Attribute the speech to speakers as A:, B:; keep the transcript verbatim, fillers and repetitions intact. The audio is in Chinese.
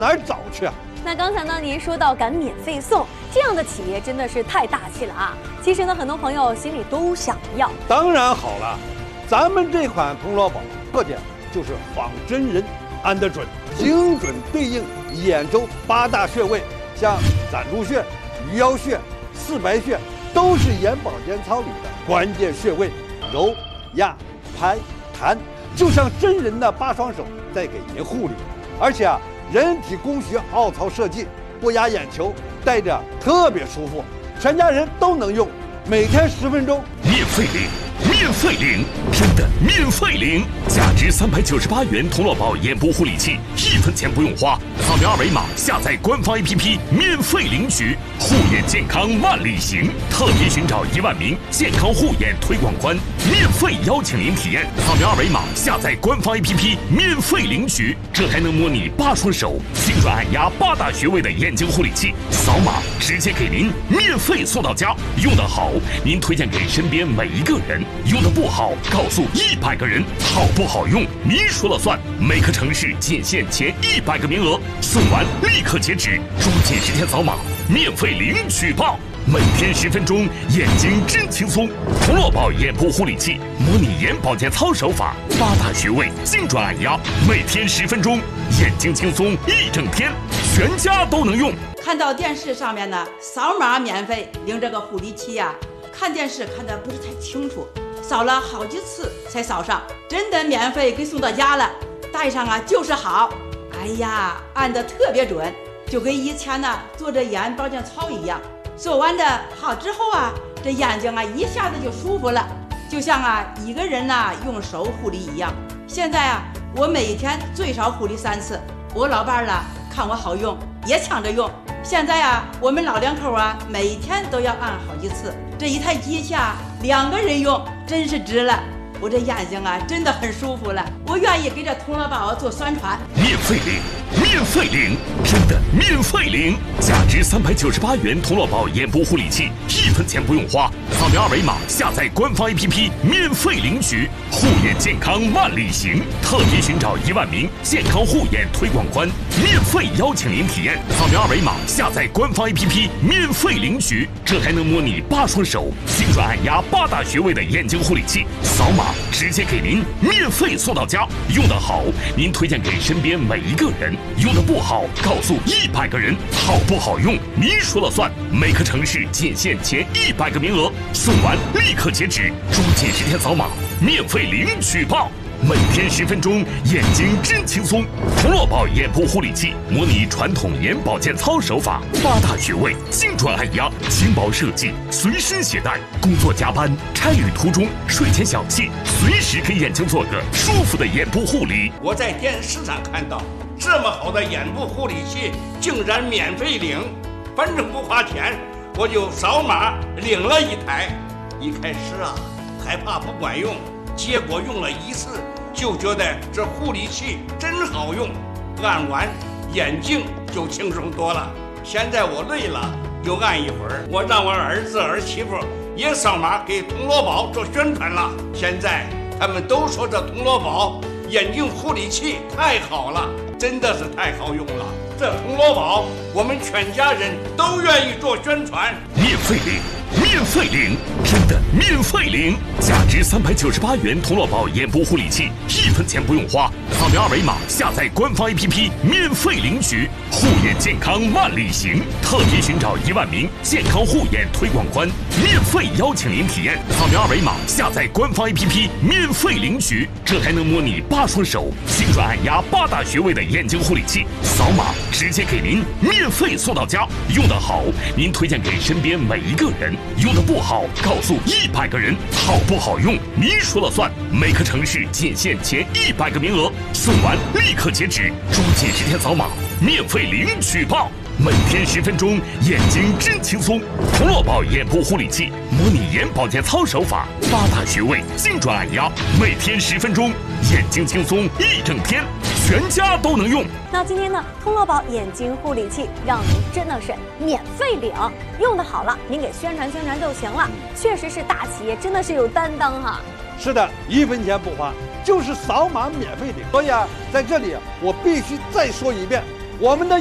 A: 哪儿找去啊？
B: 那刚才呢，您说到敢免费送，这样的企业真的是太大气了啊！其实呢，很多朋友心里都想要。
A: 当然好了，咱们这款铜锣宝特点就是仿真人，安得准，精准对应眼周八大穴位，像攒竹穴、鱼腰穴、四白穴，都是眼保健操里的关键穴位，揉、压、拍、弹，就像真人的八双手在给您护理。而且啊，人体工学凹槽设计，不压眼球，戴着特别舒服，全家人都能用，每天十分钟，
C: 免费领，免费领，真的免费领！价值三百九十八元铜锣宝眼部护理器，一分钱不用花，扫描二维码下载官方 A P P 免费领取，护眼健康万里行，特别寻找一万名健康护眼推广官，免费邀请您体验，扫描二维码下载官方 A P P 免费领取，这还能模拟八双手，精准按压八大穴位的眼睛护理器，扫码直接给您免费送到家，用得好您推荐给身边每一个人，用得不好告诉一百个人，好不好用您说了算，每个城市仅限前一百个名额，送完立刻截止，抓紧时间扫码免费领取吧！每天十分钟，眼睛真轻松。铜锣宝眼部护理器，模拟眼保健操手法，八大穴位精准按压，每天十分钟，眼睛轻松一整天，全家都能用。
D: 看到电视上面呢，扫码免费领这个护理器呀、啊，看电视看得不是太清楚，扫了好几次才扫上，真的免费给送到家了，戴上啊就是好。哎呀，按得特别准，就跟以前呢做着眼保健操一样。做完的好之后啊，这眼睛啊一下子就舒服了，就像啊一个人呐、啊、用手护理一样。现在啊，我每天最少护理三次，我老伴儿呢看我好用，也抢着用。现在啊，我们老两口啊每天都要按好几次，这一台机器啊两个人用真是值了。我这眼睛啊真的很舒服了，我愿意给这铜锣宝做宣传。
C: 免费领，免费领，真的免费领！价值三百九十八元铜锣宝眼部护理器，一分钱不用花，扫描二维码下载官方 A P P 免费领取，护眼健康万里行，特别寻找一万名健康护眼推广官，免费邀请您体验，扫描二维码下载官方 A P P 免费领取，这还能模拟八双手，精准按压八大穴位的眼睛护理器，扫码直接给您免费送到家，用得好您推荐给身边每一个人，用得不好告诉一百个人，好不好用您说了算，每个城市仅限前一百个名额，送完立刻截止，抓紧时间扫码免费领取吧！每天十分钟，眼睛真轻松。铜锣宝眼部护理器模拟传统眼保健操手法，八大穴位精准按压，轻薄设计，随身携带。工作加班、差旅途中、睡前小憩，随时给眼睛做个舒服的眼部护理。
E: 我在电视上看到这么好的眼部护理器，竟然免费领，反正不花钱，我就扫码领了一台。一开始啊，害怕不管用。结果用了一次就觉得这护理器真好用，按完眼睛就轻松多了。现在我累了就按一会儿，我让我儿子儿媳妇也扫码给铜锣宝做宣传了。现在他们都说这铜锣宝眼睛护理器太好了，真的是太好用了。这铜锣宝我们全家人都愿意做宣传。
C: 免费领，免费领，真的免费领！价值三百九十八元铜锣宝眼部护理器，一分钱不用花，扫描二维码下载官方 A P P 免费领取，护眼健康万里行，特别寻找一万名健康护眼推广官，免费邀请您体验，扫描二维码下载官方 A P P 免费领取，这还能模拟八双手，精准按压八大穴位的眼睛护理器，扫码直接给您免费送到家，用得好您推荐给身边每一个人，用得不好告诉一百个人，好不好用您说了算，每个城市仅限前一百个名额，送完立刻截止，抓紧时间扫码免费领取吧！每天十分钟，眼睛真轻松。铜锣宝眼部护理器模拟眼保健操手法，八大穴位精准按压，每天十分钟，眼睛轻松一整天，全家都能用。
B: 那今天呢，铜锣宝眼睛护理器让您真的是免费领，用的好了，您给宣传宣传就行了。确实是大企业，真的是有担当哈。
A: 是的，一分钱不花，就是扫码免费领。所以啊，在这里我必须再说一遍。 我们的